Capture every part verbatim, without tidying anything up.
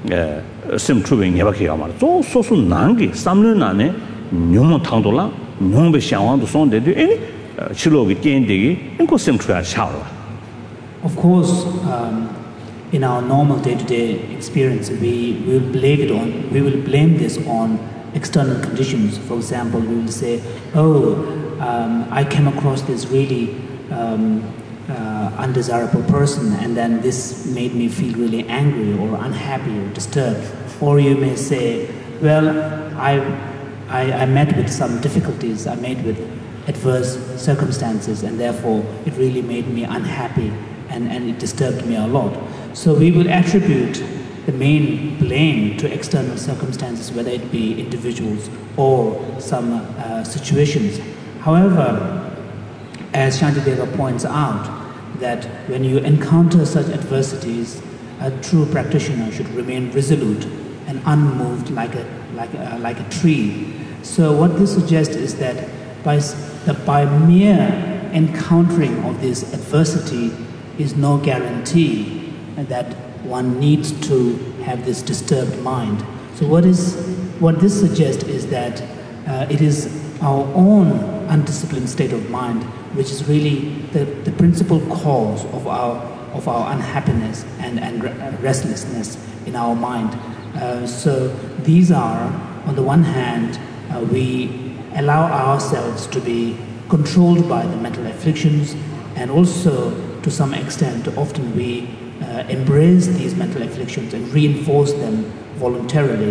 sim chube nyeba ke yamar zo so so nangi samlu nane nyom tangdola nyom be xiangwang do song de de eh chilo ge tian de ge sim chue sha. Of course, um, in our normal day-to-day experience, we will blame it on we will blame this on external conditions. For example, we will say, "Oh, um, I came across this really um, uh, undesirable person, and then this made me feel really angry or unhappy or disturbed." Or you may say, "Well, I, I, I met with some difficulties. I met with adverse circumstances, and therefore it really made me unhappy, and, and it disturbed me a lot." So we will attribute the main blame to external circumstances, whether it be individuals or some uh, situations. However, as Shantideva points out, that when you encounter such adversities, a true practitioner should remain resolute and unmoved like a, like a, like a tree. So what this suggests is that by, that by mere encountering of this adversity is no guarantee that one needs to have this disturbed mind. So what is what this suggests is that uh, it is our own undisciplined state of mind which is really the, the principal cause of our of our unhappiness and, and restlessness in our mind. Uh, so these are, on the one hand, uh, we allow ourselves to be controlled by the mental afflictions, and also to some extent often we Uh, embrace these mental afflictions and reinforce them voluntarily.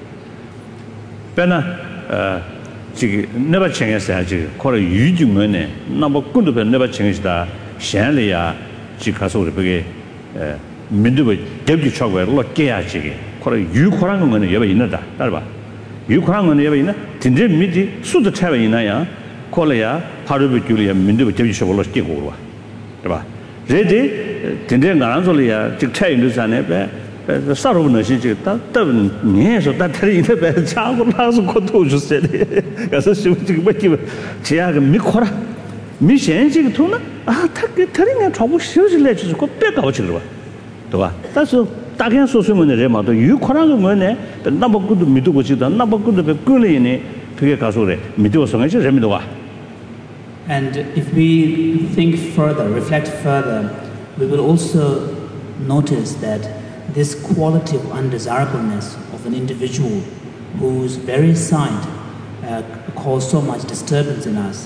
Bena, uh, ji never change sa ji, ko yu ji mo ne, na bo kun do never change da, xian le ya, ji ka so de be eh min do ge ji chwa we lo ge ya ji ge, ko yu ko ran ngo ne ye ba yin da, da ba. Yu ko ran ngo ne ye ba yin, tin de mi ji su de chai ba yin ya, ko le ya, pa ru be ju le ya min do ge ji chwa lo ge go ba. Da ba. Re de真正按说了呀，这菜园上呢，呗，呃，啥都不能行，这但但你说，但他人家呗，家伙哪是可头就是的，要是说这个问题，这样个没可了，没现这个头呢，啊，他给他人家全部休息来就是可别搞去了吧，对吧？但是大概说什么的人嘛，都有可能个么呢？那么good没多过去的，那么good被过了呢，这个告诉的，没多少个些人没多啊。 And if we think further, reflect further, we will also notice that this quality of undesirableness of an individual whose very sight uh, causes so much disturbance in us,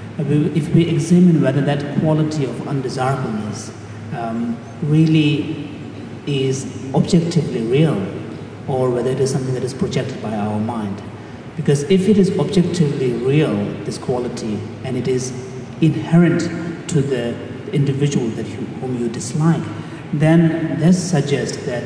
if we examine whether that quality of undesirableness um, really is objectively real or whether it is something that is projected by our mind. Because if it is objectively real, this quality, and it is inherent to the individual that you, whom you dislike, then this suggests that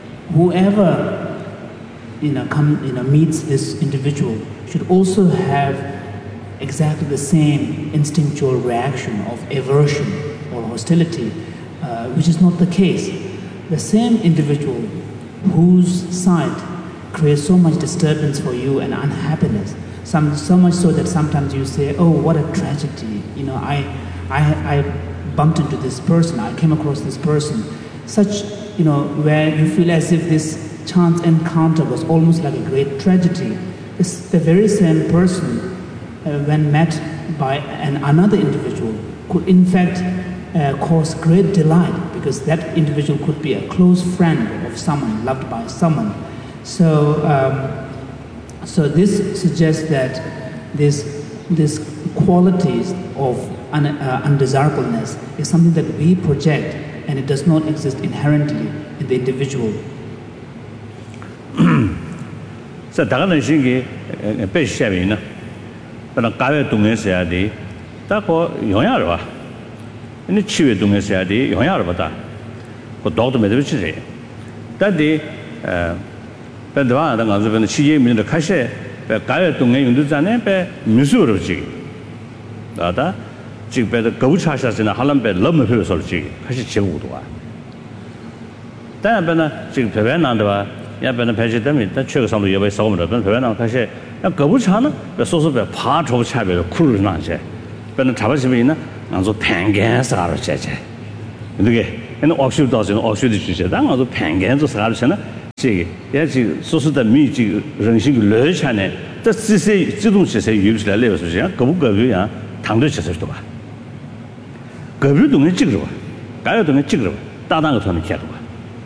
whoever you know, come, you know, meets this individual should also have exactly the same instinctual reaction of aversion or hostility, uh, which is not the case. The same individual whose sight creates so much disturbance for you and unhappiness, some, so much so that sometimes you say, "Oh, what a tragedy! You know, I, I, I bumped into this person. I came across this person." Such, you know, where you feel as if this chance encounter was almost like a great tragedy. It's the very same person, uh, when met by an, another individual, could in fact uh, cause great delight, because that individual could be a close friend of someone, loved by someone. So, um, so this suggests that this, this qualities of un, uh, undesirableness is something that we project, and it does not exist inherently in the individual. So, 다른 것이 배 시험이나, 그러나 가외 동에서야 돼. 다고 영향을 봐. 근데 치외 동에서야 돼. 영향을 받아. 그 도도 매도 치지. 근데 어 근데와 나 가서 그 시제 민들 가셔. 가외 동에 용도자네 배 미수로 지. 나다 지금 배도 거부차샤스나 할람배 너무 배워서 지. 같이 제고도 와. 다음에는 지금 배변 난다. 야 배는 배지 때문에 다 최고 상도 예배 싸움을 하면 배변은 가시 야 거부차는 소소배 파초 차별 쿨을 나제. 배는 잡아지면 있나? 안서 팽겐서 알아 제제. 이게 얘는 억슈도 없이 억슈도 주제. 당 안서 팽겐서 살아서는 这个也是说是的米这个人性的乐强呢，这这些这种这些有起来来说是像各不各别样，谈得起来多吧？各别东西这个吧，该有东西这个吧，大胆个他们看的吧。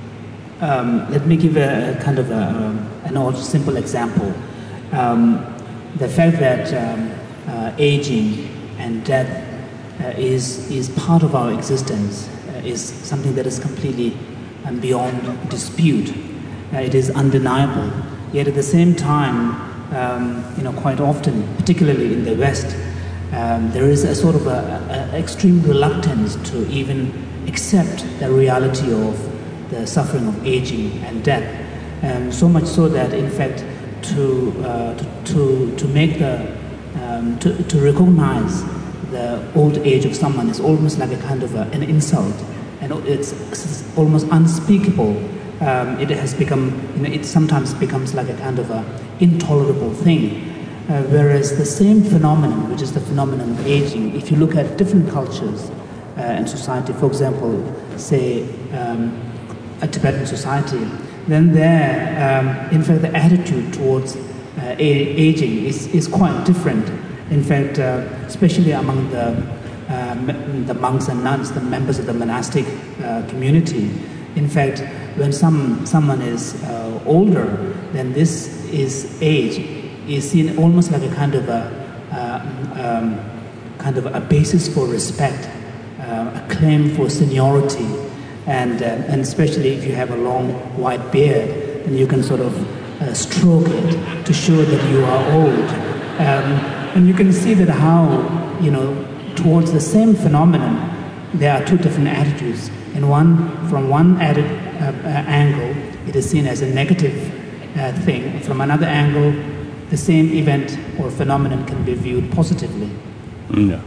Um, let me give a, a kind of a, um, an old simple example. Um, the fact that um, uh, aging and death uh, is is part of our existence uh, is something that is completely um, beyond dispute. Uh, it is undeniable. Yet at the same time, um, you know, quite often, particularly in the West, um, there is a sort of a, a extreme reluctance to even accept the reality of the suffering of aging and death. Um, so much so that, in fact, to uh, to, to to make the um, to to recognize the old age of someone is almost like a kind of a, an insult, and it's, it's almost unspeakable. Um, it has become, you know, it sometimes becomes like a kind of a intolerable thing. Uh, whereas the same phenomenon, which is the phenomenon of aging, if you look at different cultures uh, and society, for example, say um, a Tibetan society, then there, um, in fact, the attitude towards uh, aging is, is quite different. In fact, uh, especially among the, uh, the monks and nuns, the members of the monastic uh, community, in fact, when some, someone is uh, older, then this is age is seen almost like a kind of a, uh, um, kind of a basis for respect, uh, a claim for seniority. And, uh, and especially if you have a long white beard, then you can sort of uh, stroke it to show that you are old. Um, and you can see that how, you know, towards the same phenomenon, there are two different attitudes. And one, from one added, uh, uh, angle, it is seen as a negative uh, thing. From another angle, the same event or phenomenon can be viewed positively. Yeah.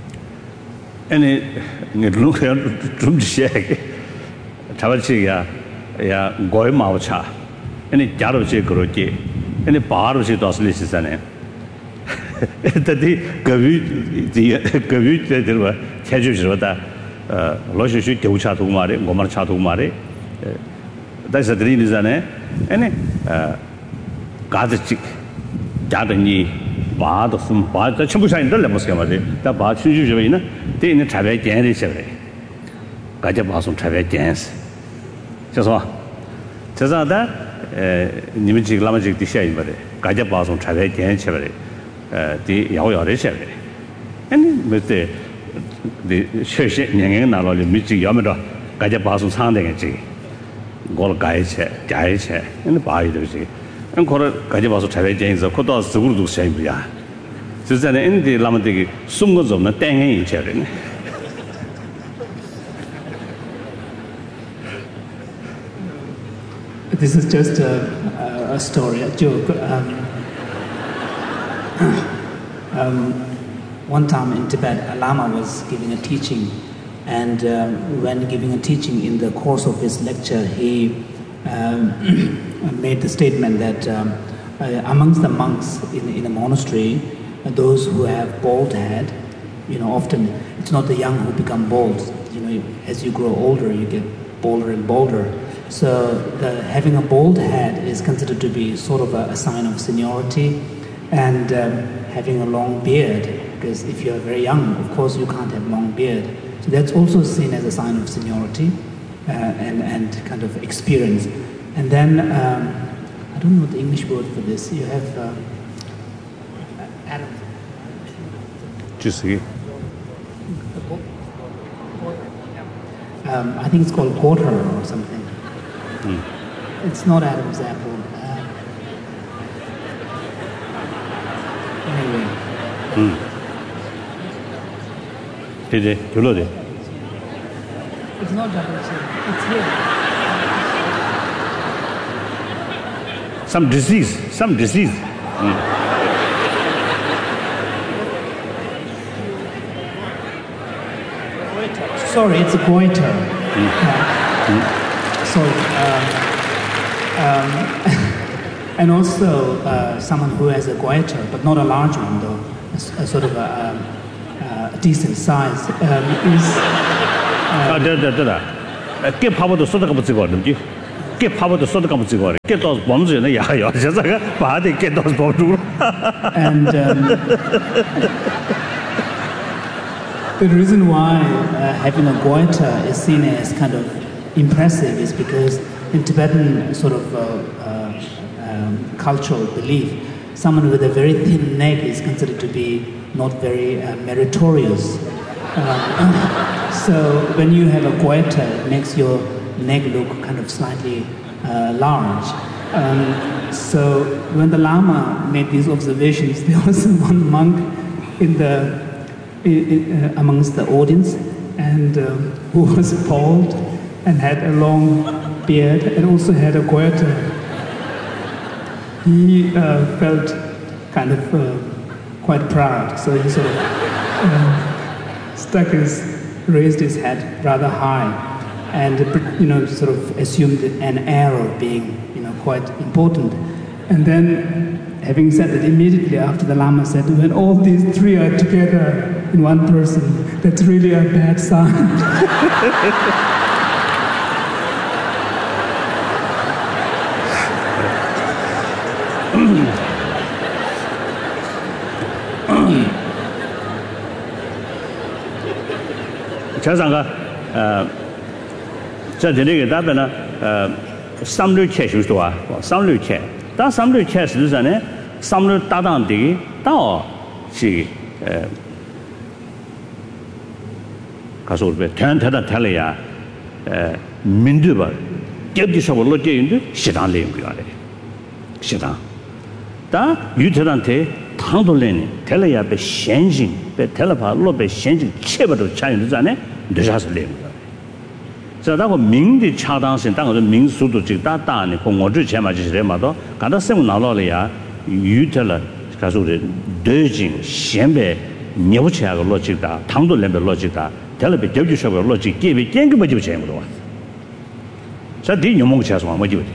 And it, it looks like Tavachiga, ya Goy Maucha, and it Jaroche Groje, and a bar of it was listening. That the Gavu, the Gavu, there were Kajushota, Loshu Chatu Mare, Gomar Chatu Mare. That's the dream is an and a Gazachick, Jadani, Bad of some Bad, the Chamusha in the Lemuscamade, the Bad Shujavina, they in the Tavet Janis. Gajabasum Tavet Jans. Just what? Just that, Nimiji Lamajic the shade, but Gajabasum Tavet Jan Chevere, the Yao Chevere. And with the the church in Nalo, Michi Yamada, Gajabasum Sanding, Gol Gaiche, Gaiche, and the Bayi, and call it Gajabasu Tavet Jans, of Kotas, the Urdu Shambia. So then in the Lamati, Sungos of the Tang Chevere. This is just a, a story, a joke. Um, um, one time in Tibet, a Lama was giving a teaching, and um, when giving a teaching in the course of his lecture, he um, made the statement that um, uh, amongst the monks in, in a monastery, uh, those who have bald head, you know, often it's not the young who become bald. You know, as you grow older, you get bolder and bolder. So the, having a bald head is considered to be sort of a, a sign of seniority, and um, having a long beard, because if you're very young, of course you can't have long beard. So that's also seen as a sign of seniority uh, and, and kind of experience. And then, um, I don't know the English word for this, you have uh, Adam. Just see. Um, I think it's called quarter or something. Mm. It's not Adam's apple. Uh, anyway. Mm. Did it? You load it? It's not double chin. It's here. Some disease. Some disease. Mm. Sorry, it's a goiter. Mm. Uh, mm. Sorry. Uh, um, and also uh, someone who has a goiter, but not a large one though, a, a sort of a, a, a decent size, um, is... Uh, ah, da, da, da, da. Ke pabo to soda ka butsi go dum ji. get power to sort of come to get those bombs in the yard, just like a party, get those bombs. And um, the reason why uh, having a goiter is seen as kind of impressive is because in Tibetan sort of uh, uh, um, cultural belief, someone with a very thin neck is considered to be not very uh, meritorious. Uh, so when you have a goiter, it makes your neck look kind of slightly uh, large. Um, so when the Lama made these observations, there was one monk in the in, uh, amongst the audience, and um, who was bald and had a long beard and also had a goiter. He uh, felt kind of uh, quite proud, so he sort of uh, stuck his, raised his head rather high, and you know sort of assumed an air of being you know quite important. And then, having said that, immediately after the Lama said, when all these three are together in one person, that's really a bad sign. 자상가 어 저들에게 답변은 어 삼류 캐슈도아 삼류 캐 다 삼류 캐스잖아요 삼류 따당되기 다시 에 가서 우리 대한테다 달려야 에 민두바 겹디서버 로제인데 시당 내용 그래 시당 다 유태한테 당돌래니 달려야 배 현진 배 달라파 로배 현진 체버도 차이는잖아요 늦어서 내용 자, 다고 민의 차당性当然民速度这大大呢，跟我之前嘛就是嘛都，看到什么拿到了呀，遇到了，他说的对劲，先别牛起来个逻辑的，汤都那边逻辑的，他那边就就是个逻辑，给别见个不就钱不多啊？这第一梦钱说我就的。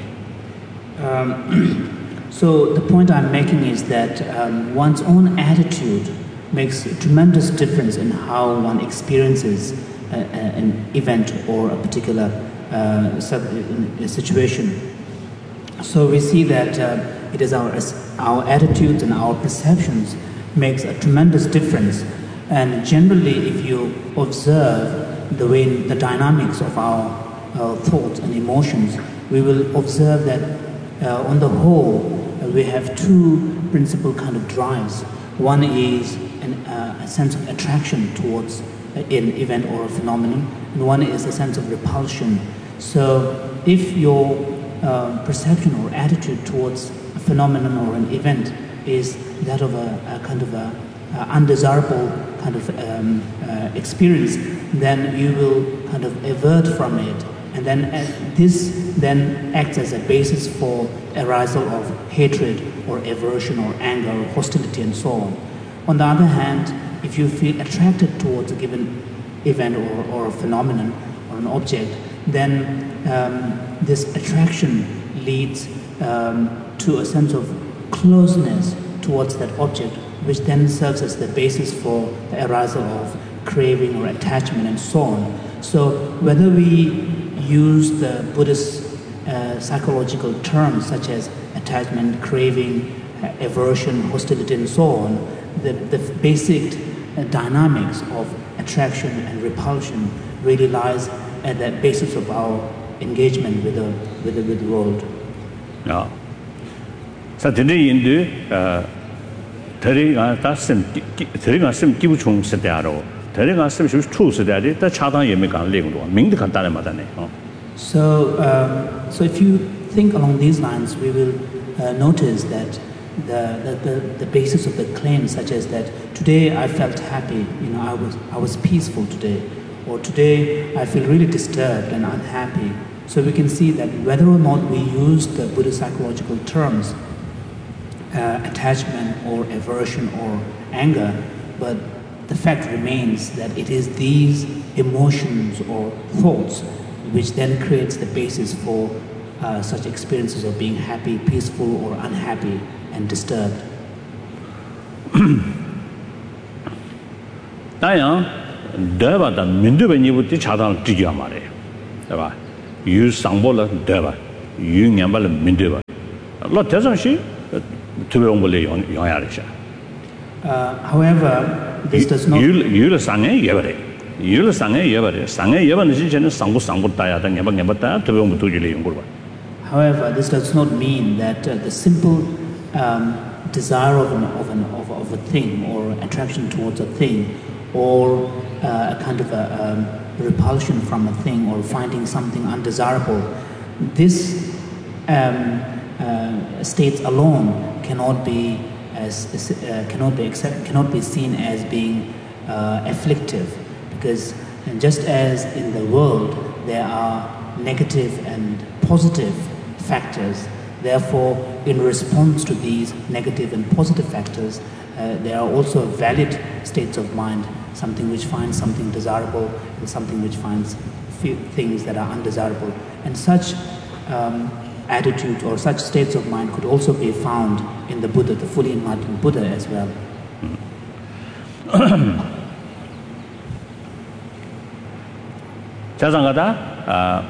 Um, so the point I'm making is that um, one's own attitude makes a tremendous difference in how one experiences A, a, an event or a particular uh, sub, a situation. So we see that uh, it is our our attitudes and our perceptions makes a tremendous difference. And generally, if you observe the way the dynamics of our, our thoughts and emotions, we will observe that uh, on the whole uh, we have two principal kind of drives. One is an, uh, a sense of attraction towards an event or a phenomenon, and one is a sense of repulsion. So if your uh, perception or attitude towards a phenomenon or an event is that of a, a kind of a, a undesirable kind of um, uh, experience, then you will kind of avert from it, and then uh, this then acts as a basis for arousal of hatred or aversion or anger or hostility and so on. On the other hand, if you feel attracted towards a given event or, or a phenomenon or an object, then um, this attraction leads um, to a sense of closeness towards that object, which then serves as the basis for the arousal of craving or attachment and so on. So whether we use the Buddhist uh, psychological terms such as attachment, craving, uh, aversion, hostility and so on, the, the basic Uh, dynamics of attraction and repulsion really lies at the basis of our engagement with the with the, with the world. Yeah. So today in the uh, today I that's some today I some基础是的咯，today I some 是初是的，但恰当也没讲练过，明的看当然嘛的呢。 So um, so if you think along these lines, we will uh, notice that. The, the, the, the basis of the claim, such as that today I felt happy, you know, I was, I was peaceful today, or today I feel really disturbed and unhappy. So we can see that whether or not we use the Buddhist psychological terms, uh, attachment or aversion or anger, but the fact remains that it is these emotions or thoughts which then creates the basis for uh, such experiences of being happy, peaceful or unhappy and disturbed. 当然，对吧？的民族的你不得恰当直接嘛的，对吧？有上报了对吧？ 유념발 민대바 lot 대상시 투병벌에 영향이죠. Uh, however, this does not. 율 상에 예버래. 율 상에 예버래. 상에 예버는 진짜는 상고 상고 따야다 녀바 녀바다 투병부 도질이 연구를 봐. However, this does not mean that uh, the simple um, desire of, an, of, an, of, of a thing or attraction towards a thing or uh, a kind of a um, repulsion from a thing or finding something undesirable, this um, uh, states alone cannot be as uh, cannot be accept, cannot be seen as being uh, afflictive, because just as in the world there are negative and positive factors, therefore in response to these negative and positive factors uh, there are also valid states of mind, something which finds something desirable and something which finds things that are undesirable, and such um, attitude or such states of mind could also be found in the Buddha, the fully enlightened Buddha as well. 자상하다 아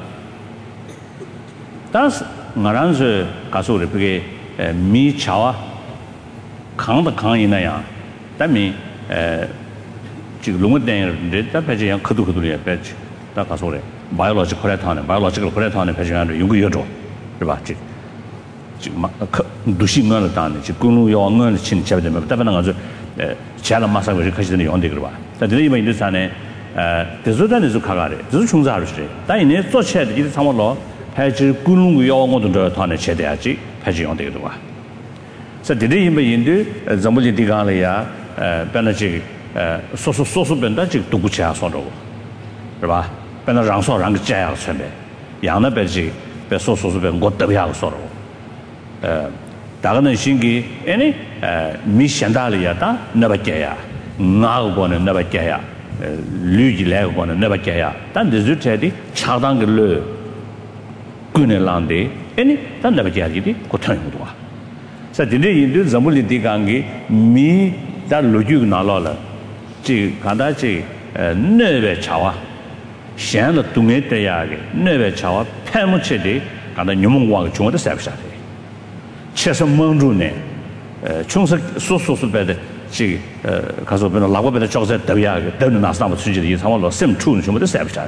다스 나란스 가수를 그게 미 차와 강다 강이나야 담이 에 지금 롱어된데 답하지 양 그도 그도리야 배지 다 가수래 바이올로지컬 레타네 바이올로지컬 레타네 배지한테 연구 여조 봐 지금 지금 막 두신을 다네 지금 군루요는 진짜 되면 답변은 아주 제가 마사고 가시는 용데 그러 봐. 근데 이번 인도산에 에 대소단에서 가가래. 대소 충사를 해.但이네做起来的이제 상물로 해지 군루요원도 다네 제대야지 해지 용데 그러 봐. 그래서 되게 이번 인도 전부지 디가래야 에 변하지 에 소소 소소 변다 지금 두구치야 소로. 그러 봐. 변다 랑소 랑 자야 선배. 양나 배지 배 소소소 배 고더비하고 소로. 에 다가는 신기 애니 미 현달이야다 나바께야 나고는 나바께야 류지래고는 나바께야 단 디즈테디 차당글로 군엘란데 애니 단 나바께야디 고탄이도 와 자 근데 인도 전물이 디강기 미다 로주 나라라 지 간다지 네베 차와 현의 동에 때야게 네베 차와 패무체디 간다 뉴몽과 중앙의 삽샤데 최소 멍주네 총석 소소소배的지 가서 변 라고배的적세 더야 더는 나스나무 수지의 이 상황로 셈 추는 좀 더 삽샤데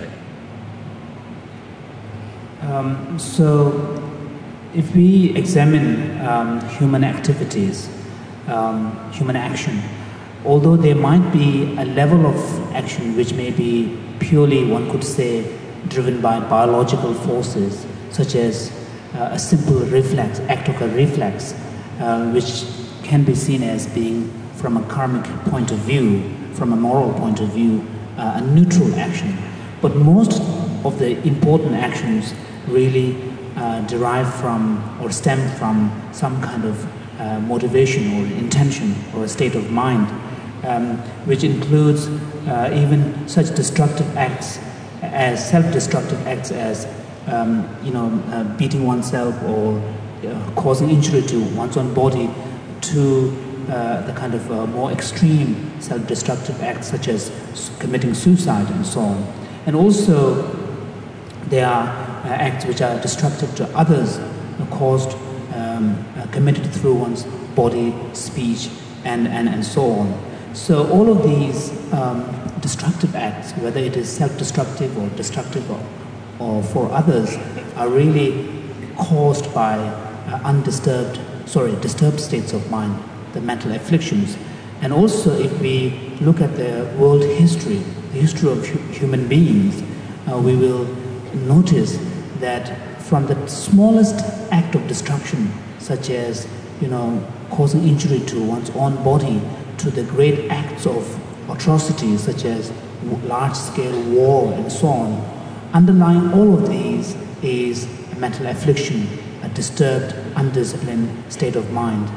Um so if we examine um, human activities, um, human action, although there might be a level of action which may be purely, one could say, driven by biological forces, such as uh, a simple reflex, act of a reflex, uh, which can be seen as being, from a karmic point of view, from a moral point of view, uh, a neutral action. But most of the important actions really uh, derive from or stem from some kind of uh, motivation or intention or a state of mind, um, which includes uh, even such destructive acts as self-destructive acts as um, you know uh, beating oneself or uh, causing injury to one's own body, to uh, the kind of uh, more extreme self-destructive acts such as committing suicide and so on. And also there are uh, acts which are destructive to others, uh, caused, um, uh, committed through one's body, speech, and, and, and so on. So all of these um, destructive acts, whether it is self-destructive or destructive or, or for others, are really caused by uh, undisturbed, sorry, disturbed states of mind, the mental afflictions. And also if we look at the world history, the history of hu human beings, uh, we will notice that from the smallest act of destruction, such as, you know, causing injury to one's own body, to the great acts of atrocities such as large-scale war and so on, underlying all of these is a mental affliction, a disturbed, undisciplined state of mind.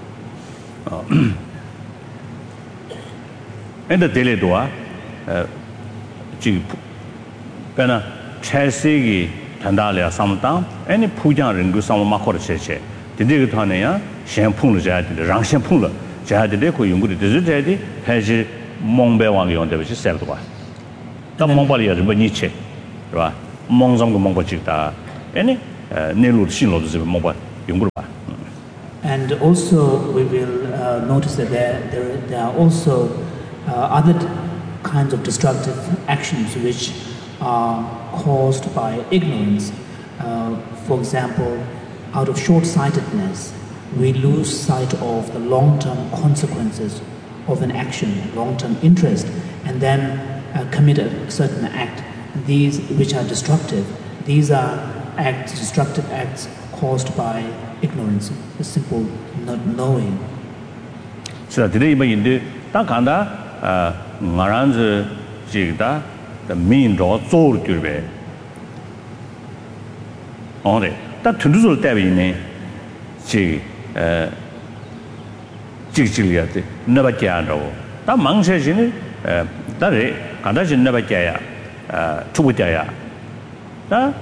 In the daily doa, Pena Chelsea Tandalia Samtang, any Pujan Ringu Sama Makor Cheche, the Digatania, Shampoo Jadi, Rang Shampoo, Jadi Deco Yungu, the Zudi, Haji Mongbe Wang on the which is Sevdua. The Mongolia Beniche, Mongzong Mongochita, any 내로 신로도 좀 뭐봐 용구로 봐. And also we will uh, notice that there, there, there are also uh, other kinds of destructive actions which are caused by ignorance. Uh, for example, out of short-sightedness, we lose sight of the long-term consequences of an action, long-term interest, and then uh, commit a certain act. These which are destructive, these are acts, destructive acts caused by ignorance, a simple not knowing. So today, but in the Takanda, Maran's Jigda, the mean draw soul to be on it. That to do that in a Jig Jigiliat, never Jando. That monk says in it, that is, Kadash never Jaya, Tubutaya. That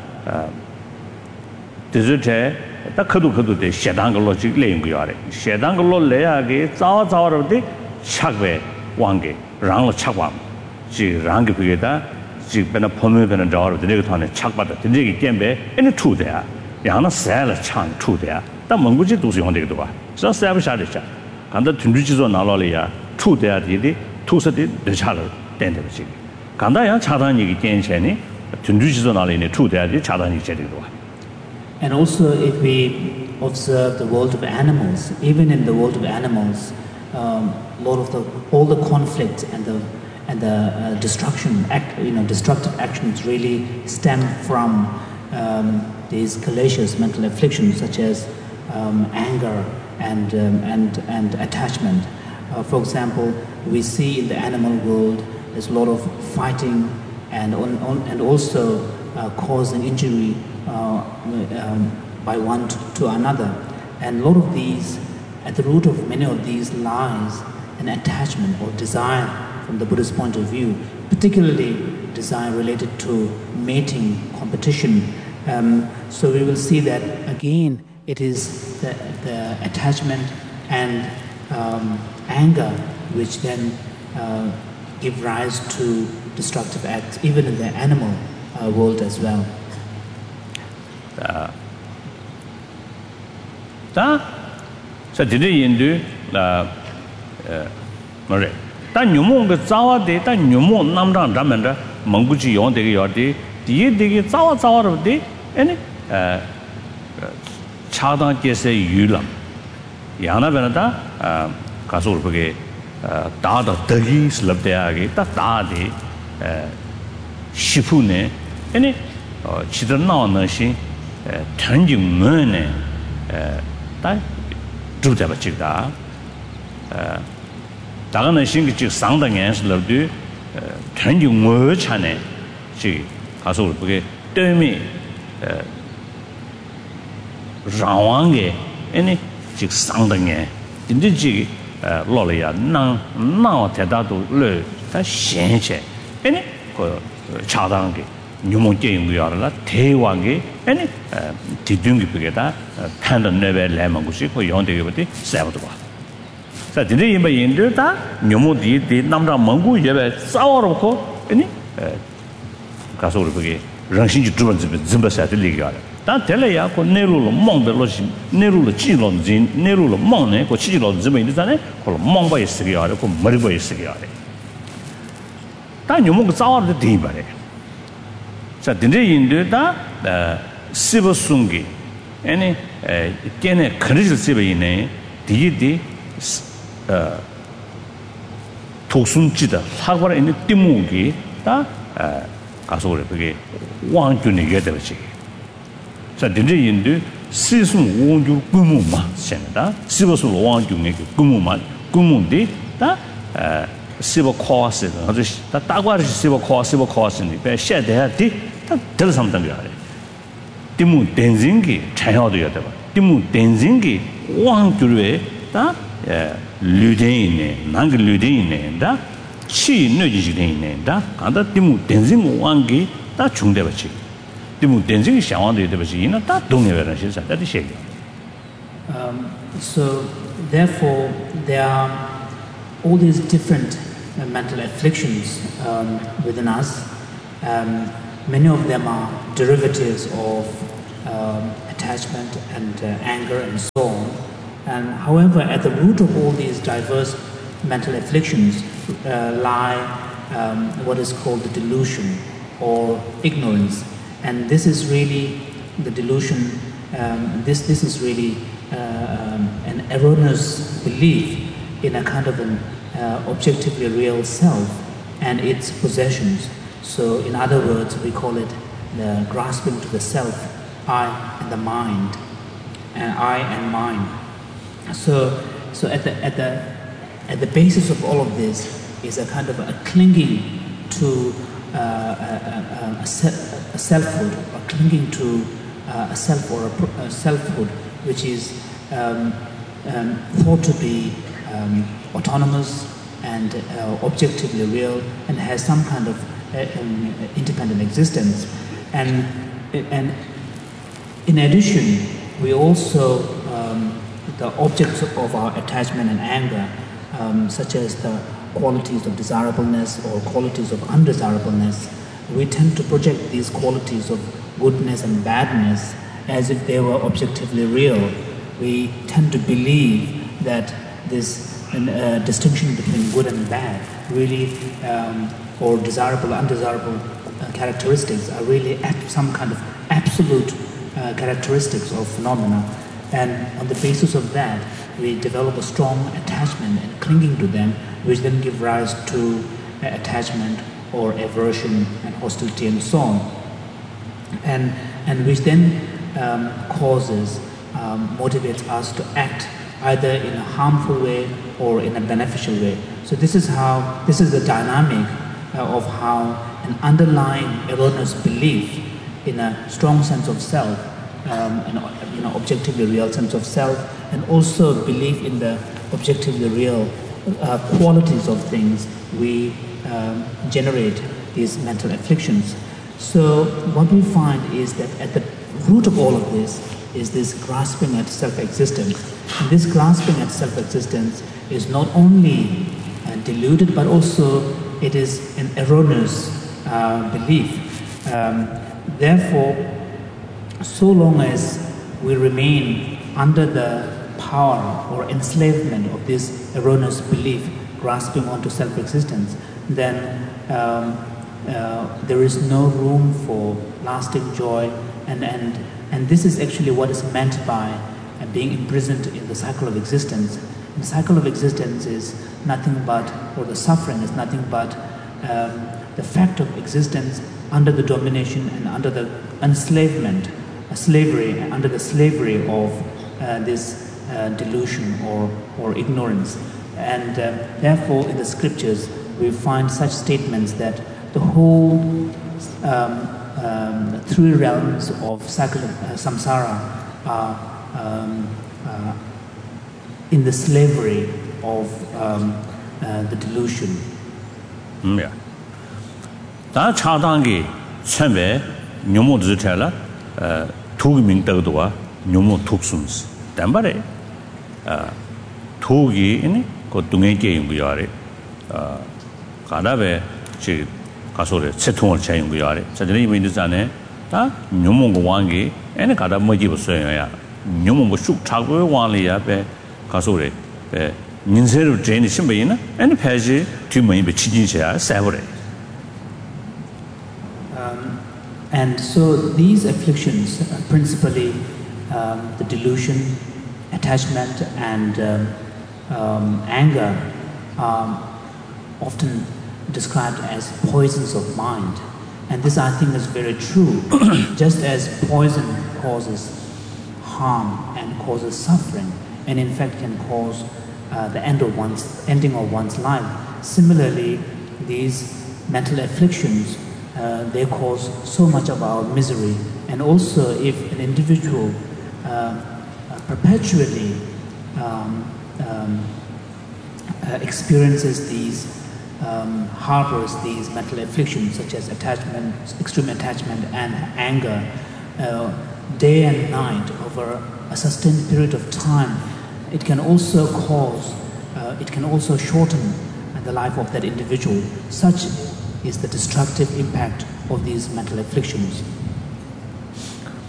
desert. 다 커도 커도 돼 셰당 걸로 지 레인 거야래 셰당 걸로 레야게 자와 자와르데 착베 왕게 랑로 착와 지 랑게 비게다 지 베나 폼메 베나 자와르데 내가 타네 착받다 되게 겜베 에네 투데야 양나 살라 창 투데야 다 몽구지 도시 용데도 봐 서 세브샤르샤 간다 tun주지소 나로리야 투데야 디디 투서디 되차르 땡데지 간다 양 차단 얘기 땡체니 tun주지소 나로리네 투데야 디 차단이 제대로 봐. And also, if we observe the world of animals, even in the world of animals, um, a lot of the all the conflict and the and the uh, destruction, act, you know, destructive actions really stem from um, these calacious mental afflictions such as um, anger and um, and and attachment. Uh, for example, we see in the animal world there's a lot of fighting and on, on and also uh, causing injury. Uh, um, by one to, to another, and a lot of these, at the root of many of these lies, an attachment or desire from the Buddhist point of view, particularly desire related to mating, competition. Um, so we will see that again it is the, the attachment and um, anger which then uh, give rise to destructive acts, even in the animal uh, world as well. 다 자, 저들이 인도 아 뭐래 다 뉴몬 그 자와데 다 뉴몬 남랑 담면다 몽구지 용되게 요데 뒤에 되게 자와 자와르데 아니 에 차단께서 유람 야나베나다 아 가서 그게 다다 더기 슬럽대하게 딱 다데 에 시푸네 아니 어 지들 나오는 신 전증문에 다 주자가 지다 어 다가는 신기 즉 상당연스럽도 전증문 차네 지 가서 그게 때문에 어 라왕게 아니 즉 상당연 인지지 로려야 나 나와 대다도 르다 신체 아니 그 차단게 뉴몬 게임도 열라 대왕게 아니 디둥기 비게다 판단 레벨 레망고시 그 용되게 버티 세버도 봐. 자, 근데 이마 인도다 뉴몬디 디 남자 몽고 예배 싸워놓고 아니 가서 우리 그게 정신지 두번 좀버사들 리가. 다 될래야 그 내로로 몽벨로시 내로로 지론진 내로로 몽네 그 치지로 좀인데잖아. 그 몽바 있으게 하고 그 머리바 있으게 하래. 다 뉴몬 그 싸워도 돼 봐래. 자, 근데 인도다 시버숭기 아니 걔네 그릇을 세베이네 디디 어 독순지다 사과를 있는 띠무기 다 가서 그래 그게 왕준이 예대지. 자, 근데 인도 시순 원주 꾸무마 sen다 시버순 왕준이 꾸무마 꾸무디 다 시버 코스 아주 다 따과를 시버 코스 시버 코스니 배 셔대야디 다 들삼던 거야. 디무 댄징기 차야도야 돼 봐. 디무 댄징기 왕주에 다 예, 류데이네 난그 류데이네 다 치 느지지네 다 간다 디무 댄징 왕기 다 중대 버치. 디무 댄징 샤왕도 돼 버치 이나 다 동네베라 실사 다 디셰. Um so therefore there are all these different uh, mental afflictions um, within us. Um, many of them are derivatives of um, attachment and uh, anger and so on. And however, at the root of all these diverse mental afflictions uh, lie um, what is called the delusion or ignorance. And this is really the delusion, um, this, this is really uh, um, an erroneous belief in a kind of an uh, objectively real self and its possessions. So in other words, we call it the grasping to the self, I and the mind, and I and mine. So, so at the at the at the basis of all of this is a kind of a clinging to uh, a, a, a, a selfhood, or clinging to uh, a self or a, a selfhood, which is um, um, thought to be um, autonomous and uh, objectively real, and has some kind of uh, um, independent existence. And and in addition, we also um, the objects of our attachment and anger, um, such as the qualities of desirableness or qualities of undesirableness, we tend to project these qualities of goodness and badness as if they were objectively real. We tend to believe that this uh, distinction between good and bad really, um, or desirable, undesirable uh, characteristics are really some kind of absolute uh, characteristics of phenomena. And on the basis of that, we develop a strong attachment and clinging to them, which then give rise to uh, attachment or aversion and hostility and so on. And, and which then um, causes, um, motivates us to act either in a harmful way or in a beneficial way. So this is how, this is the dynamic uh, of how an underlying erroneous belief in a strong sense of self, um, an you know, objectively real sense of self, and also belief in the objectively real uh, qualities of things, we um, generate these mental afflictions. So what we find is that at the root of all of this is this grasping at self-existence. And this grasping at self-existence is not only uh, deluded, but also it is an erroneous uh, belief. Um, therefore, so long as we remain under the power or enslavement of this erroneous belief, grasping onto self-existence, then um, uh, there is no room for lasting joy, and, and, and this is actually what is meant by uh, being imprisoned in the cycle of existence. And the cycle of existence is nothing but, or the suffering is nothing but um, the fact of existence under the domination and under the enslavement, uh, slavery, under the slavery of uh, this uh, delusion or, or ignorance. And uh, therefore in the scriptures we find such statements that the whole um, um, three realms of cycle of uh, samsara are um, uh, in the slavery of um, uh, the delusion. Mm, yeah. 다 차단기 처음에 묘모 주텔라 어 투기민 더도와 묘모 툭순스 담바레 아 투기 이니 그 동행계 연구야래 아 가다베 지 가소래 채통을 제 연구야래 저들이 이미지잖아요 다 묘모 왕기 애네 가다 뭐지 보세요야 묘모 뭐쑥 차고 왕리야베 가소래 에 민세로 제니 심베이나 애네 패지 뒤모임베 치진셔야 세버래. And so these afflictions, uh, principally um, the delusion, attachment, and um, um, anger, are often described as poisons of mind. And this, I think, is very true. Just as poison causes harm and causes suffering, and in fact can cause uh, the end of one's, ending of one's life, similarly, these mental afflictions Uh, they cause so much of our misery. And also if an individual uh, uh, perpetually um, um, uh, experiences these, um, harbors these mental afflictions such as attachment, extreme attachment and anger, uh, day and night over a sustained period of time, it can also cause, uh, it can also shorten the life of that individual. Such is the destructive impact of these mental afflictions.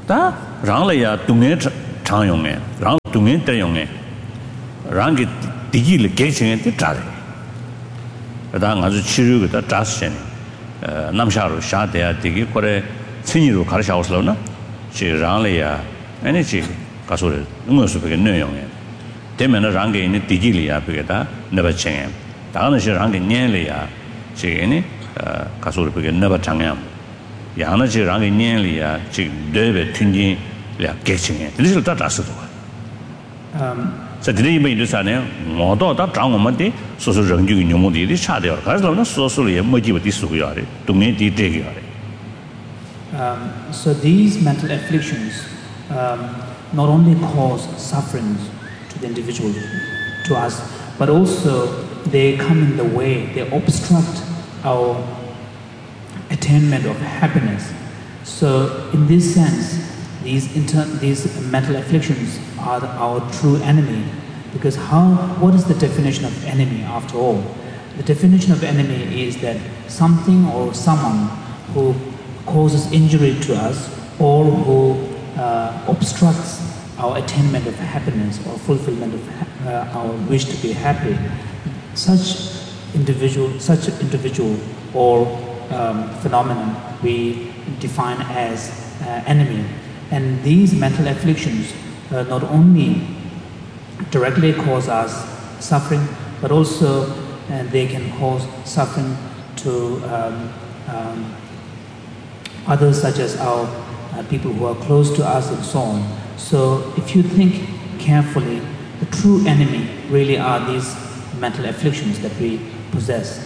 다 랑래야 동네 장용에 랑 동네 대용에 랑기 디기를 개칭에 뜻자래 다 아주 치료가 다스네 남샤로 샤대야 되게 거래 친이로 가르쳐서나 지 랑래야 에너지 가서를 응어서 그게 내용에 되면은 랑게 있는 디기리야 그게다 너버칭에 다는 시 랑게 년리야 지게니 가서를 그게 너버 장양 야는 지 랑게 년리야 지 네베 튕진 야 개칭에 이리를 다 다스도 음 자, 드레이 메이드사네 모두 다 장원만데 소소 정규 용모들이 차대요. 그래서 소소리에 뭐지부터 쓰고요. 동네 뒤대기요. Um so these mental afflictions um not only cause sufferings to the individual, to us, but also they come in the way, they obstruct our attainment of happiness. So in this sense, these inter these mental afflictions are the, our true enemy, because how what is the definition of enemy after all? The definition of enemy is that something or someone who causes injury to us or who uh, obstructs our attainment of happiness or fulfillment of uh, our wish to be happy. Such individual, such individual or um, phenomenon we define as uh, enemy. And these mental afflictions uh, not only directly cause us suffering, but also uh, they can cause suffering to um, um, others, such as our uh, people who are close to us and so on. So if you think carefully, the true enemy really are these mental afflictions that we possess.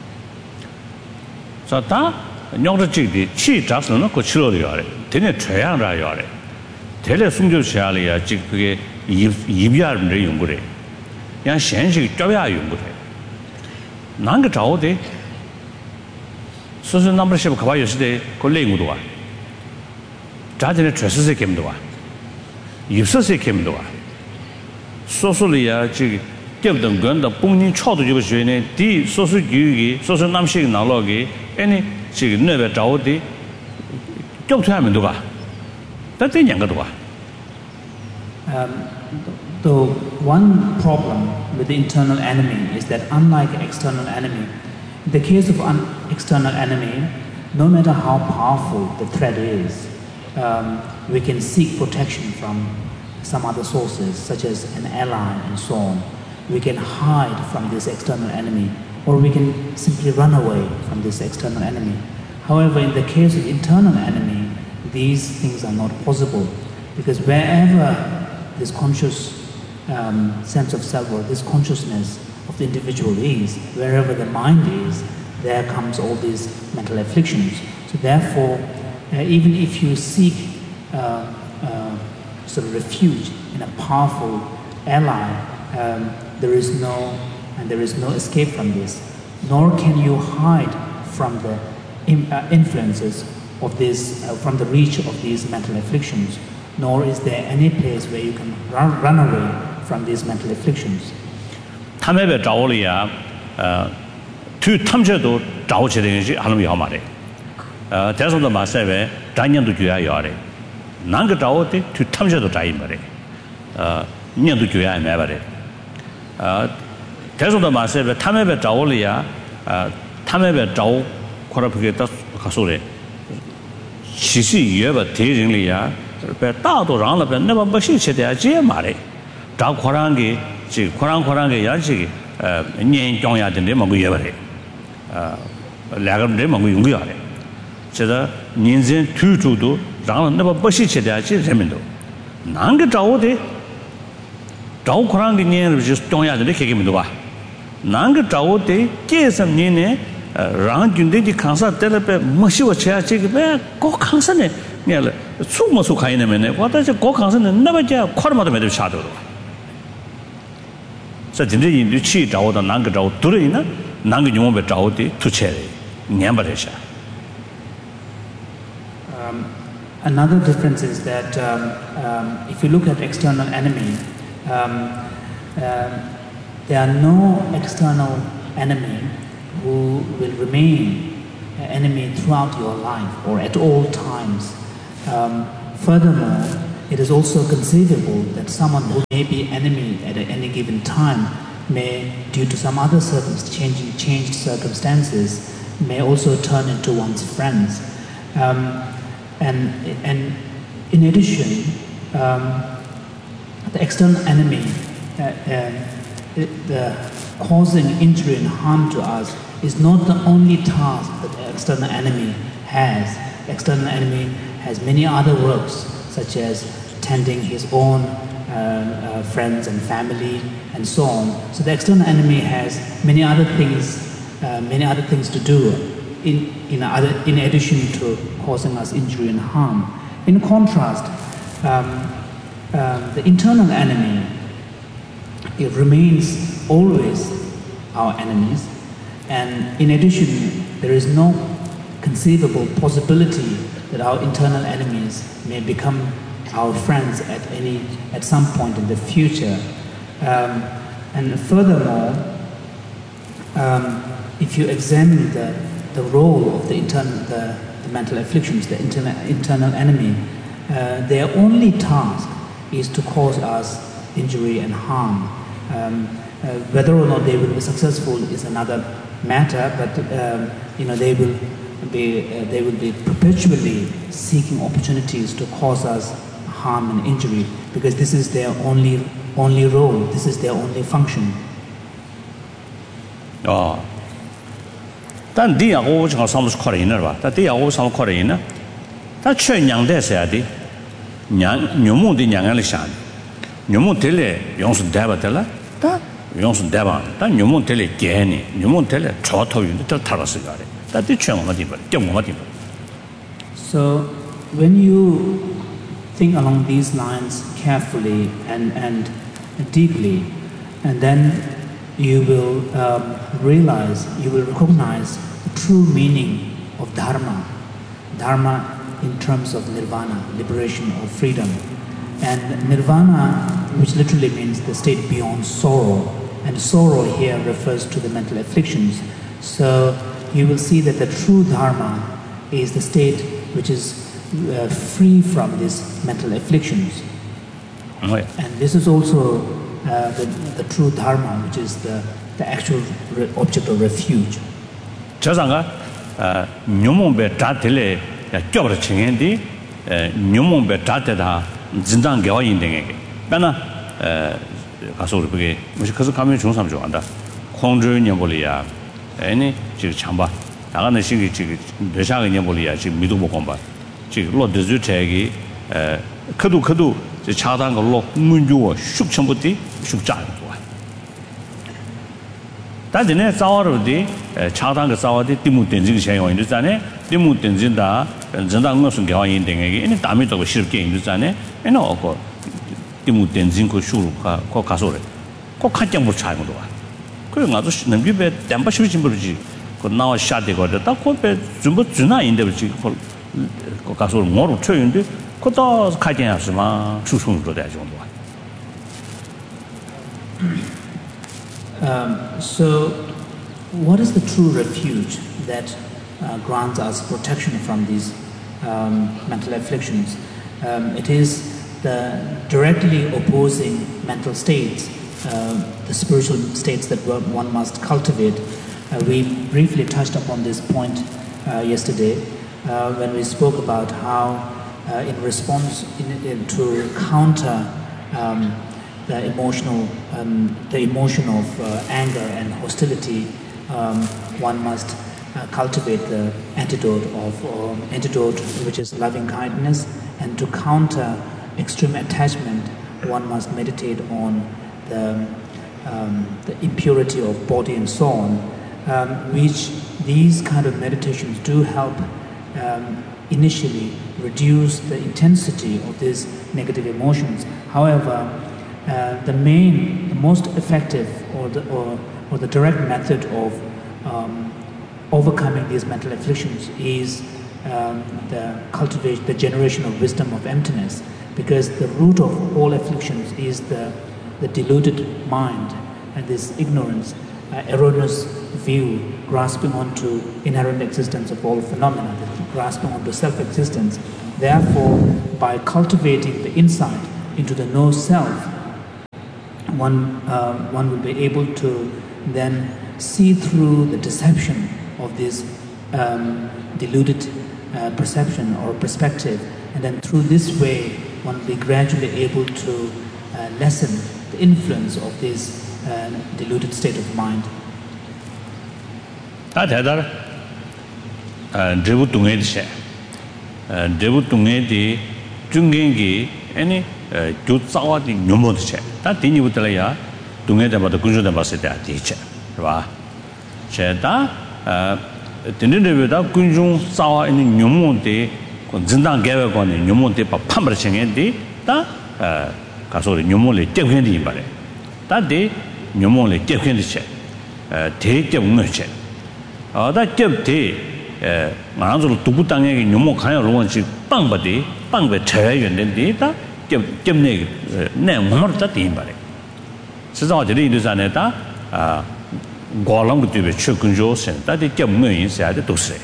So that nyongda chigdi chi jasno no ko chilo yore tene chayang ra yore tele sungjo chali ya chig ge yibya re yongure yang shen shi jya yongure nang ge zhao de so so number shi ka ba yoshi de ko le ngu do wa zha de chue se kem do wa yibse se kem do wa so so li ya chig gyab deng gen da bong ning chao de ju ge ne di so so yu ge so so nam shi na lo ge any 지금 내가找的겹쳐하면 누가 that's两个多 Um the one problem with the internal enemy is that unlike external enemy, in the case of an external enemy, no matter how powerful the threat is, um, we can seek protection from some other sources such as an ally and so on. We can hide from this external enemy, or we can simply run away from this external enemy. However, in the case of internal enemy, these things are not possible, because wherever this conscious um, sense of self or this consciousness of the individual is, wherever the mind is, there comes all these mental afflictions. So therefore, uh, even if you seek uh, uh, sort of refuge in a powerful ally, um, there is no and there is no escape from this, nor can you hide from the uh, influences of this, uh, from the reach of these mental afflictions, nor is there any place where you can run, run away from these mental afflictions. 他们被找了呀，呃，去他们这都找起来是还能要嘛的，呃，但是呢嘛，现在咱年都就要要的，哪个找的去他们这都找一么的，呃，年都就要买吧的，呃。 但是呢嘛，现在他们被找了呀，呃，他们被找，可能不给他他说的，其实也不敌人了呀，被大多让了被那么不是吃的这嘛的，找可能给这可能可能给也是呃年长呀的那么个也不的，呃，两个人那么个用不了的，这个年轻推出都让了那么不是吃的这人们都，哪个找的？找可能给年就是长呀的那给们都吧。 哪个找的几十年呢？呃，让军队的抗杀得了呗，没修车这个呗，搞抗杀呢，你了，出没出看见没呢？我但是搞抗杀呢，那么叫快了嘛都没得下头了。这真正印度去找的哪个找对了呢？哪个用我们找的出车的，年不得下。 Um, another difference is that um, um, if you look at external enemy, um, uh, there are no external enemy who will remain an enemy throughout your life or at all times. Um, furthermore, it is also conceivable that someone who may be enemy at any given time may, due to some other circumstances, changing, changed circumstances, may also turn into one's friends. Um, and, and in addition, um, the external enemy, uh, uh, the causing injury and harm to us is not the only task that the external enemy has. The external enemy has many other works, such as tending his own uh, uh, friends and family and so on. So the external enemy has many other things, uh, many other things to do in, in, other, in addition to causing us injury and harm. In contrast, um, um, the internal enemy, it remains always our enemies, and in addition, there is no conceivable possibility that our internal enemies may become our friends at any at some point in the future. Um, and furthermore, um, if you examine the the role of the internal the, the mental afflictions, the internal internal enemy, uh, their only task is to cause us injury and harm. Um, uh, whether or not they will be successful is another matter, but um, you know they will be uh, they will be perpetually seeking opportunities to cause us harm and injury, because this is their only only role. This is their only function. Oh, 但第二个我讲上不是靠人了吧？但第二个上靠人呢，他缺娘的啥的，娘娘母的娘来想，娘母得来用是带不得了，但用是带吧，但娘母得来给你，娘母得来超头用的都他了是个的，但的缺我们地方，丢我们地方。 So when you think along these lines carefully and and deeply, and then you will um, realize, you will recognize the true meaning of dharma. Dharma in terms of nirvana, liberation or freedom. And nirvana, which literally means the state beyond sorrow. And sorrow here refers to the mental afflictions. So you will see that the true dharma is the state which is uh, free from these mental afflictions. Oh, yeah. And this is also Uh, the, the true dharma, which is the, the actual re object of refuge. 这上个呃，牛梦被扎得来，叫不得情人的，呃，牛梦被扎得他，真正给我认定的，但呢，呃，他说的不给，我是可是他们从上讲的，控制年不里啊，哎呢，这个强吧，然后呢，这个这个留下个年不里啊，这个没多不光吧，这个落得就这个，呃，可度可度。这恰当个落满足我熟全部的熟炸多，但是呢，早了的呃恰当个早的题目定这个钱用的在呢，题目定这的，真当我是给我认定的，因为大米这个是给的在呢，因为我个题目定这个输入哈，可卡说的，可看见不差不多啊，可是我都能够被单把修进不去，可那我下的个的，但可被全部转那印的不去，可可卡说我都确认的。可到看见什么出冲突的这种的。Um, so, what is the true refuge that uh, grants us protection from these um, mental afflictions? Um, it is the directly opposing mental states, uh, the spiritual states that one must cultivate. Uh, we briefly touched upon this point uh, yesterday uh, when we spoke about how Uh, in response in, in, to counter um, the emotional um, the emotion of uh, anger and hostility, um, one must uh, cultivate the antidote of um, antidote which is loving kindness, and to counter extreme attachment, one must meditate on the um, the impurity of body and so on, um, which these kind of meditations do help um, initially reduce the intensity of these negative emotions. However, uh, the main, the most effective or the, or, or the direct method of um, overcoming these mental afflictions is um, the cultivation, the generation of wisdom of emptiness, because the root of all afflictions is the, the deluded mind and this ignorance, uh, erroneous view, grasping onto inherent existence of all phenomena, grasping onto self-existence. Therefore, by cultivating the insight into the no-self, one, uh, one will be able to then see through the deception of this um, deluded uh, perception or perspective, and then through this way one will be gradually able to uh, lessen the influence of this uh, deluded state of mind. Any good saw the number check. That didn't you tell ya? To get about the good about that teacher. Cheta, didn't without Kunjun saw in Numonte, Zindan gave on the Numonte Pamberching and day, that Castle Numole Devin Bare. That day, Numole Devin check. Take the merchant. Oh, that Dev day. Manzo Tubutang in Numo kind of one she bang body, bang with cherry and then data, give me name more that in body. Says all the leaders and eta, go along with the chicken jaws and that it kept me inside to say.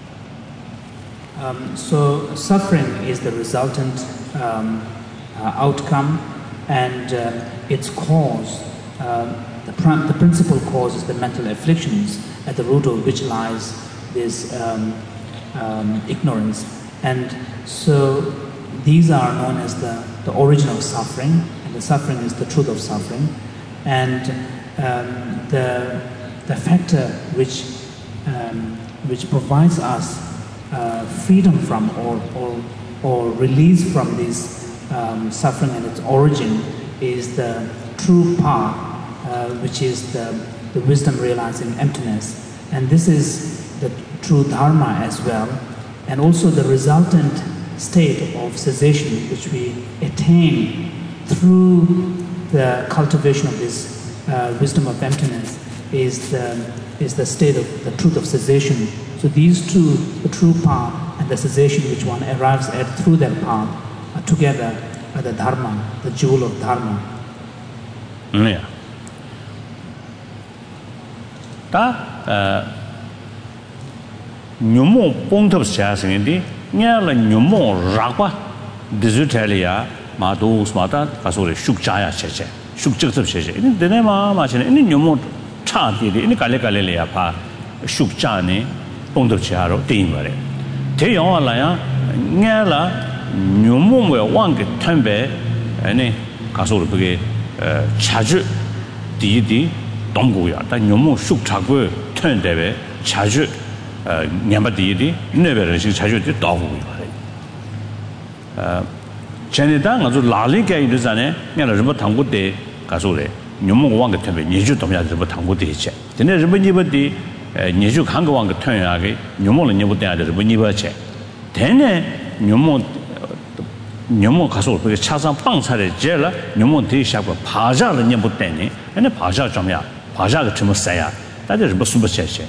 Um, so, suffering is the resultant um, uh, outcome, and uh, its cause, uh, the, pr- the principal cause is the mental afflictions, at the root of which lies this um, um, ignorance. And so these are known as the, the origin of suffering, and the suffering is the truth of suffering. And um, the, the factor which, um, which provides us uh, freedom from or, or, or release from this um, suffering and its origin is the true path, uh, which is the, the wisdom realizing emptiness. And this is the true dharma as well, and also the resultant state of cessation which we attain through the cultivation of this uh, wisdom of emptiness is the, is the state of the truth of cessation. So these two, the true path and the cessation which one arrives at through that path, are together are the dharma, the jewel of dharma. Yeah. That, uh, Numo point of Sassing, Nyala Numo Rapa, Desutalia, Madu Smata, Casore, Shukchaya Cheche, Shukchuk of Cheche, in the name of Machin, any Numo Chati, in the Kalekalia Pa, Shukchani, point of Chiaro, Timare. Teon Laya, Nyala, Numo, one get tembe, any Casore Brigade, Chaju, Didi, Dongoya, that Numo Shukchagu, turn debe, Chaju. Nyambadi, never is the dog. Chanitang, as Lalika in the Zane, Yanazuba Tango de Casole, Numo Wanga Tempe, Niju Tomia Tango de Che. The Nezabadi, Niju Kango Wanga Turnage, Numo and Nibuta, the Buniva Che. Then Numo Numo Castle, because Chasam Pang had a jailer, Numo Tishap, Paja and Nibutani, and a Paja Jamia, Paja the Timosaya. That is Basumba Cheche.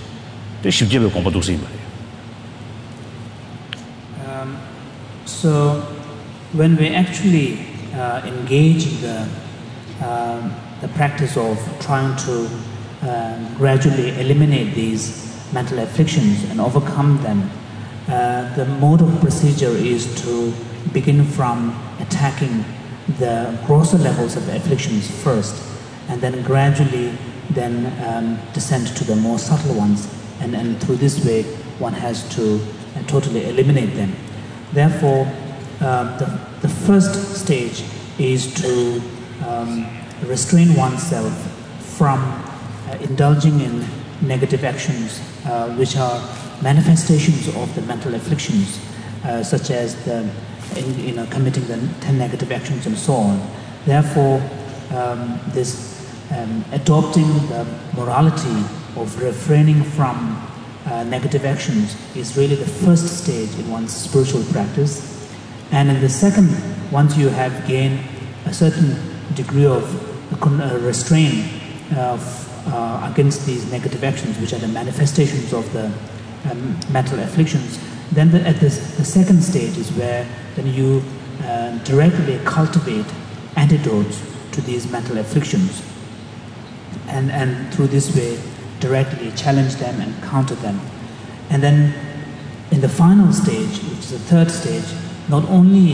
Um, so, when we actually uh, engage in the, uh, the practice of trying to uh, gradually eliminate these mental afflictions and overcome them, uh, the mode of procedure is to begin from attacking the grosser levels of the afflictions first, and then gradually then um, descend to the more subtle ones. And, and through this way, one has to uh, totally eliminate them. Therefore, uh, the, the first stage is to um, restrain oneself from uh, indulging in negative actions, uh, which are manifestations of the mental afflictions, uh, such as the, in, you know, committing the ten negative actions and so on. Therefore, um, this um, adopting the morality of refraining from uh, negative actions is really the first stage in one's spiritual practice. And in the second, once you have gained a certain degree of uh, restraint uh, uh, against these negative actions, which are the manifestations of the um, mental afflictions, then the, at this, the second stage is where then you uh, directly cultivate antidotes to these mental afflictions, and, and through this way directly challenge them and counter them. And then in the final stage, which is the third stage, not only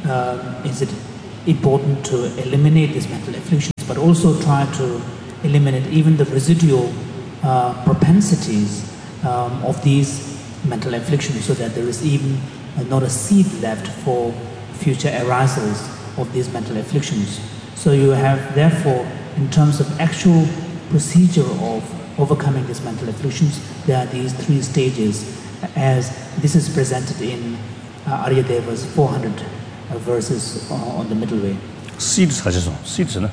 uh, is it important to eliminate these mental afflictions, but also try to eliminate even the residual uh, propensities um, of these mental afflictions, so that there is even uh, not a seed left for future arisals of these mental afflictions. So you have, therefore, in terms of actual procedure of overcoming these mental afflictions, there are these three stages, as this is presented in uh, Aryadeva's four hundred uh, verses uh, on the middle way. Seeds 하셔서 seeds는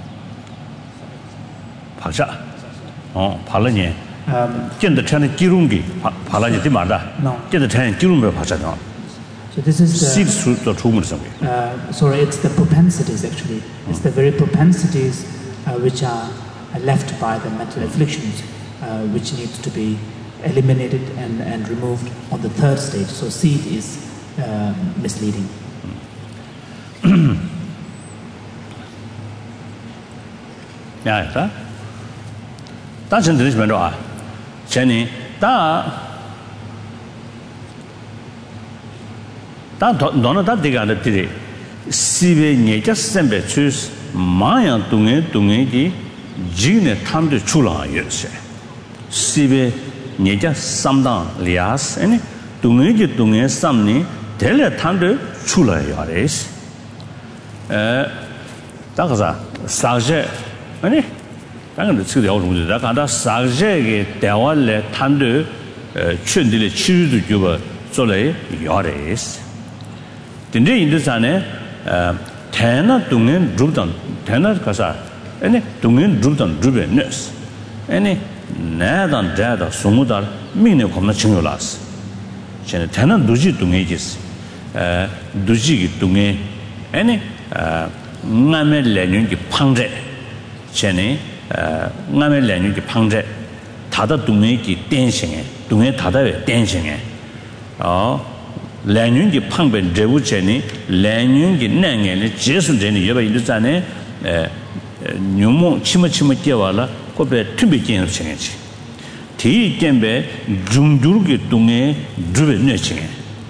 박자. 어, 발라니. Um, 见得穿기름기 발라니 되마다. No. 见得穿기름을 박자죠. So this is the, seeds 더 좋은 거죠. uh, sorry, it's the propensities actually. It's the very propensities uh, which are left by the mental afflictions, uh, which needs to be eliminated and, and removed on the third stage. So seed is uh, misleading. 야, 자. 다시 들으시면 좋아. 전에 다 다 너는 다 되게 안 되지. 시베 녀자 셈베 추스 마야 동에 동에기 지네 탐도 출라였어. 시베 녀자 삼당 리아스 아니 동에기 동에 삼니 델레 탐도 출라야레스. 에 다가자 사제 아니 당연히 지금 요 정도다. 간다 사제게 대화를 탐도 에 춘들의 치유도 주버做来야레스. 근데 인도산에 태나 동엔 루던 태나 가사 아니 동엔 루던 루베네스 아니 나단 다다 소무다 미네 겁나 증요라스 쟤네 태나 두지 동에지스 에 두지기 동에 아니 나메 레뉴기 팡제 쟤네 나메 레뉴기 팡제 다다 동에기 댄싱에 동에 다다에 댄싱에 어 랭윤기 팡벤 제우체니 랭윤기 낭에니 제순제니 여바 인도산에 에 뇽몽 치머치머 뛰어와라 코베 튜비견을 생했지 디 겜베 중두르기 동에 드베 내칭에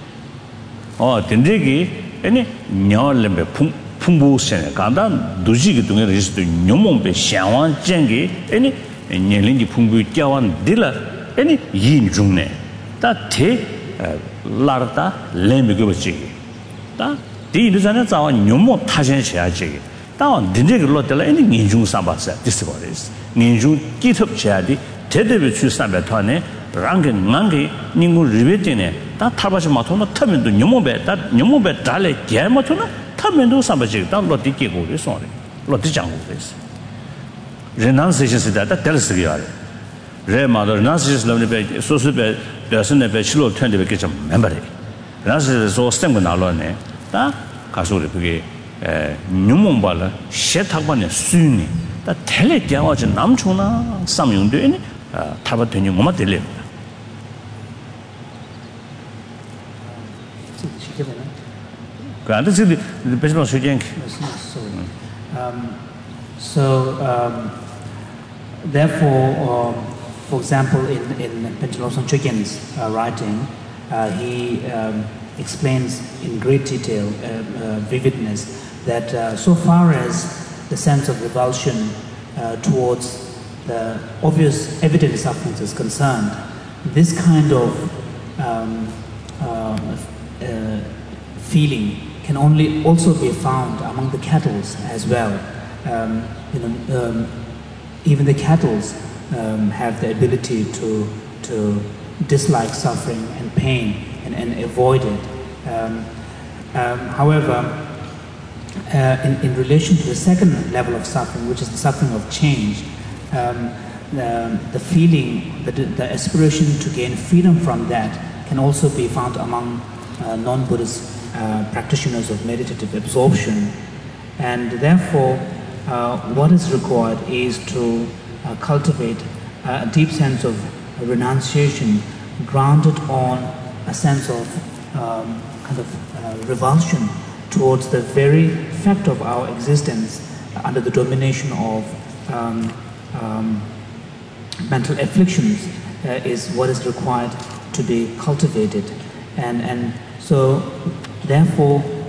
어 된데기 아니 녀얼렘베 풍 풍부세네 간다 두지기 동에 리스도 뇽몽베 샹완 쟁기 아니 녀린기 풍부 뛰어완 딜라 아니 인중네 다테 라르다 렘비고지 다 디르자네 자와 뇽모 타전셔야지 다 딘데기 로텔라 아니 인중 삼바사 디스거리스 인중 기톱 쳐야지 제대로 출산배 터네 랑게 망게 닝고 리베티네 다 타바시 마토나 타면도 뇽모베 다 뇽모베 달레 게마토나 타면도 삼바지 다 로티기고 그래서 로티 장고 그래서 레난세션스다 다 텔스기야 레마더 나시스 럼네 소스베 대선에 배치로 텐데 좀 멤버리 나시스 소 스템고 나로네 다 가소리 그게 에 뉴몬발라 셰탁반에 수니 다 텔레 겨워지 남초나 삼용되니 타바 되니 뭐마 될래 그런데 지금 배치로 수행 um so um therefore um, for example, in, in Pentelosan Chögyal's uh, writing, uh, he um, explains in great detail, uh, uh, vividness, that uh, so far as the sense of revulsion uh, towards the obvious evident sufferings is concerned, this kind of um, uh, uh, feeling can only also be found among the cattle as well. Um, you know, um, even the cattle Um, have the ability to to dislike suffering and pain and, and avoid it. Um, um, however, uh, in, in relation to the second level of suffering, which is the suffering of change, um, the, the feeling, the, the aspiration to gain freedom from that can also be found among uh, non-Buddhist uh, practitioners of meditative absorption. And therefore, uh, what is required is to Uh, cultivate uh, a deep sense of renunciation grounded on a sense of um, kind of uh, revulsion towards the very fact of our existence under the domination of um, um, mental afflictions uh, is what is required to be cultivated. And, and so therefore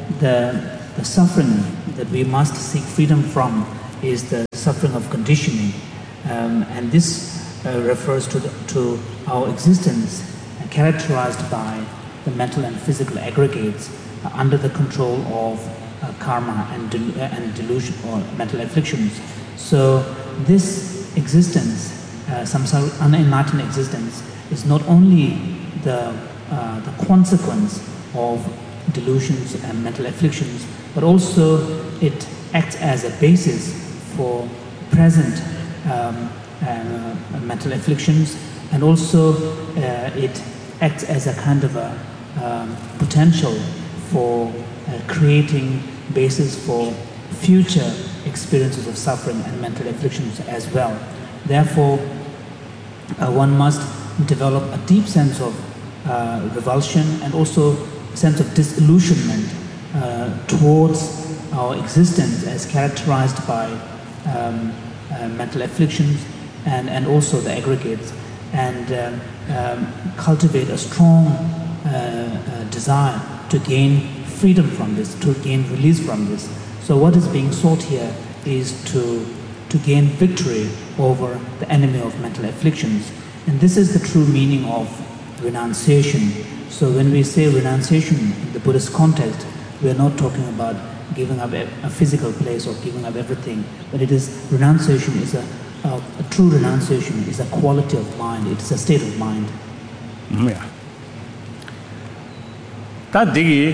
the, the suffering that we must seek freedom from is the suffering of conditioning. Um, and this uh, refers to, the, to our existence uh, characterized by the mental and physical aggregates uh, under the control of uh, karma and, del- and delusion or mental afflictions. So this existence, uh, samsara, unenlightened existence, is not only the, uh, the consequence of delusions and mental afflictions, but also it acts as a basis for present um, uh, mental afflictions, and also uh, it acts as a kind of a um, potential for uh, creating basis for future experiences of suffering and mental afflictions as well. Therefore, uh, one must develop a deep sense of uh, revulsion and also a sense of disillusionment uh, towards our existence as characterized by um, uh, mental afflictions and, and also the aggregates, and um, um, cultivate a strong uh, uh, desire to gain freedom from this, to gain release from this. So what is being sought here is to, to gain victory over the enemy of mental afflictions. And this is the true meaning of renunciation. So when we say renunciation in the Buddhist context, we are not talking about giving up a, a physical place or giving up everything, but it is, renunciation is a, a, a true renunciation is a quality of mind, it is a state of mind. Yeah. That digi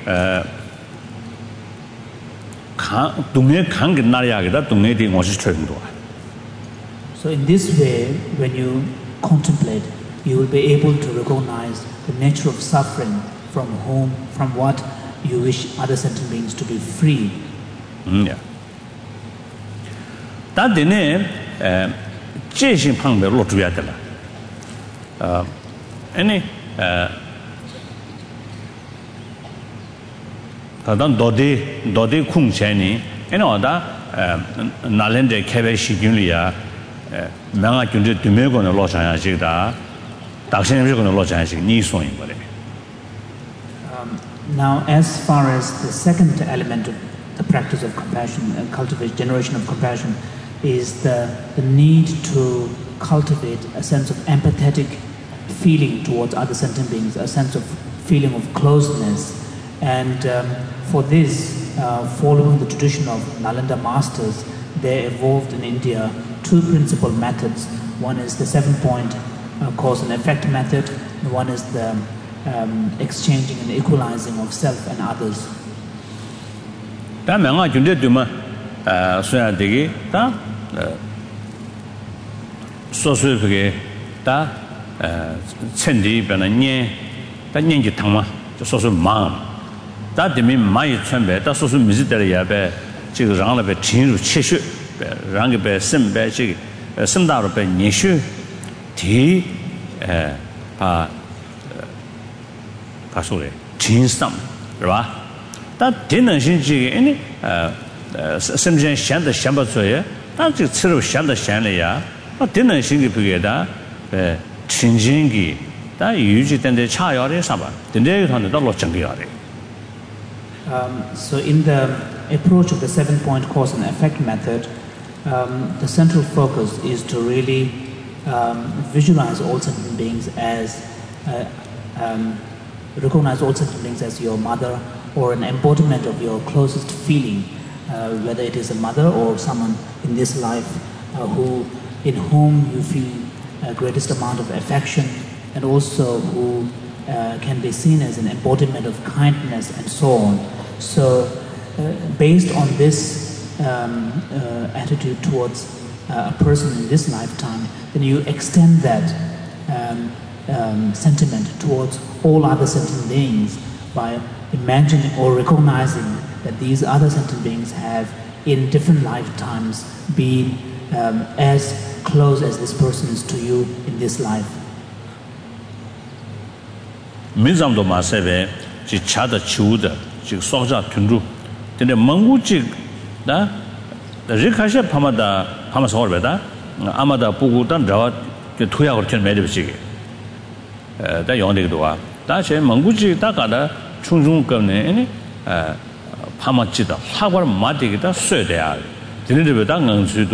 So in this way, when you contemplate, you will be able to recognize the nature of suffering from whom, from what you wish other sentient beings to be free. Mm, yeah. That dine jishin pangbe lo zhuya de la. Uh, any uh, tadan dodi dodi kung chani, any oda nalende kebe shi gyunli ya, manga gyunde dume go na lo chanya jig da, dakshin go na lo chanya jig ni song yin bale. Now, as far as the second element of the practice of compassion and cultivate generation of compassion is the, the need to cultivate a sense of empathetic feeling towards other sentient beings, a sense of feeling of closeness. And um, for this, uh, following the tradition of Nalanda masters, they evolved in India two principal methods. One is the seven-point uh, cause and effect method, and one is the Um, exchanging and equalizing of self and others. Da menga junde duma uh soya degi da so so pege da chendi bana nye da nyen ji tangma so so ma da de mi ma yi chen be da so so mi zi de ya be ji ge rang le be jin ru qie xue be rang ge be sem be ji sem da ru be ni xue ti eh ba 가소래 진상 그렇吧 다 되는 신지 아니 어 심전想的想不出来但这吃了想的想了呀아 되는 신기 비게다 에 진진기 다 유지 된데 차야래 사바 된데 하는 더 정리야래 Um so in the approach of the seven point cause and effect method, um, the central focus is to really um, visualize all sentient beings as uh, um, recognize all sentient beings as your mother or an embodiment of your closest feeling, uh, whether it is a mother or someone in this life uh, who, in whom you feel uh, greatest amount of affection, and also who uh, can be seen as an embodiment of kindness and so on. So, uh, based on this um, uh, attitude towards uh, a person in this lifetime, then you extend that um, Um, sentiment towards all other sentient beings by imagining or recognizing that these other sentient beings have in different lifetimes been um, as close as this person is to you in this life. 민zam도 마세베 지 차다 치우다 지 소자 튼루 근데 멍구지 나 리카셰 파마다 파마서 얼베다 아마다 보고단 라와 토야고 전 매듭지게 다 용되기도 와 다시 멍구지 다가다 충중 겁네 아니 에 파마치다 하고 마디기다 쇠대야. 드는데보다 응수도